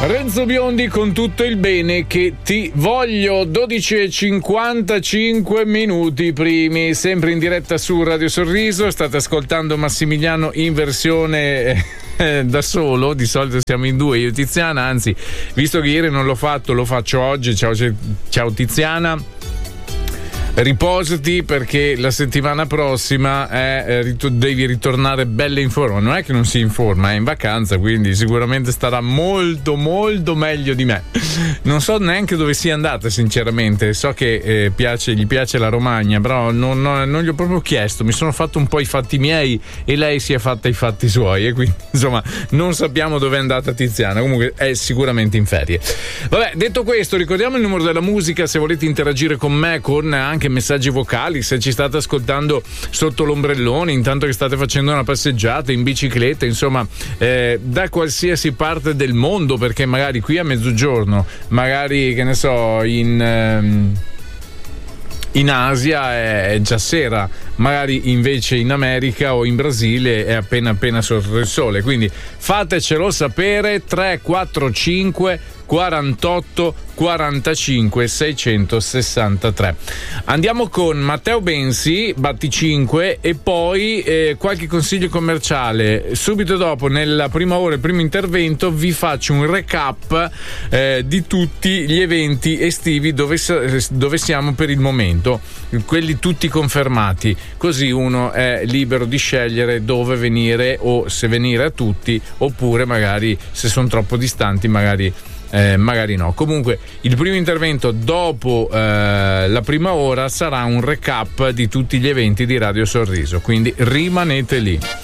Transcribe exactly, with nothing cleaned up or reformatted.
Renzo Biondi con tutto il bene che ti voglio. Dodici e cinquantacinque minuti primi, sempre in diretta su Radio Sorriso. State ascoltando Massimiliano in versione eh, da solo. Di solito siamo in due, io e Tiziana. Anzi, visto che ieri non l'ho fatto, lo faccio oggi. Ciao, ciao Tiziana. Riposati, perché la settimana prossima è, eh, devi ritornare bella in forma. Non è che non si informa, è in vacanza, quindi sicuramente starà molto molto meglio di me. Non so neanche dove sia andata, sinceramente. So che eh, piace, gli piace la Romagna, però non, non, non gli ho proprio chiesto. Mi sono fatto un po' i fatti miei e lei si è fatta i fatti suoi, e quindi insomma non sappiamo dove è andata Tiziana. Comunque è sicuramente in ferie. Vabbè, detto questo, ricordiamo il numero della musica se volete interagire con me, con anche messaggi vocali, se ci state ascoltando sotto l'ombrellone, intanto che state facendo una passeggiata, in bicicletta, insomma eh, da qualsiasi parte del mondo, perché magari qui a mezzogiorno, magari che ne so in ehm, in Asia è già sera, magari invece in America o in Brasile è appena appena sorto il sole, quindi fatecelo sapere. Tre quattro cinque quarantotto quarantacinque seicentosessantatré. Andiamo con Matteo Bensi, Batti cinque, e poi eh, qualche consiglio commerciale. Subito dopo, nella prima ora, il primo intervento, vi faccio un recap eh, di tutti gli eventi estivi dove, dove siamo per il momento, quelli tutti confermati, così uno è libero di scegliere dove venire, o se venire a tutti, oppure magari se sono troppo distanti magari Eh, magari no. Comunque il primo intervento dopo eh, la prima ora sarà un recap di tutti gli eventi di Radio Sorriso, quindi rimanete lì.